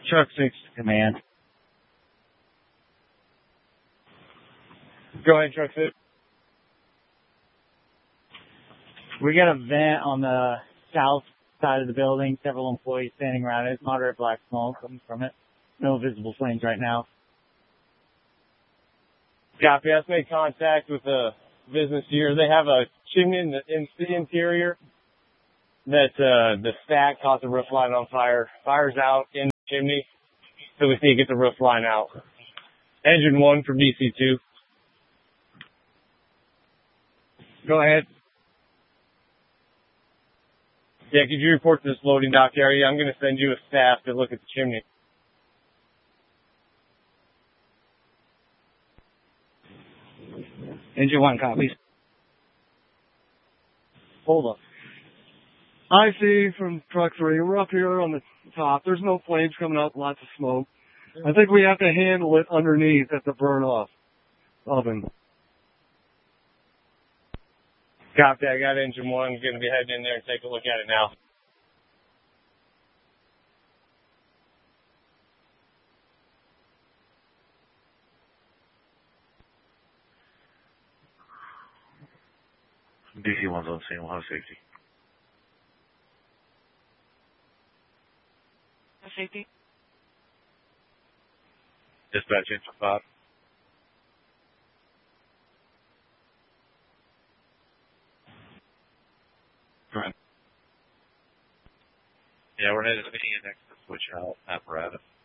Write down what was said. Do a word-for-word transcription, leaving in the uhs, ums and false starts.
Truck six command. Go ahead, Truck six. We got a vent on the south side of the building. Several employees standing around it. Moderate black smoke coming from it. No visible flames right now. Copy. Let's make contact with the business here. They have a chimney in the, in the interior that uh, the stack caught the roof line on fire. Fire's out in the chimney, so we need to get the roof line out. Engine one for D C two. Go ahead. Yeah, could you report to this loading dock area? I'm going to send you a staff to look at the chimney. Engine one copies. Hold on. I see from truck three, we're up here on the top. There's no flames coming up, lots of smoke. I think we have to handle it underneath at the burn off oven. Copy, I got engine one. I'm going to be heading in there and take a look at it now. D C one's on scene, we'll have safety. Safety? Dispatch engine five. Right. Yeah, we're headed to the next to switch out apparatus.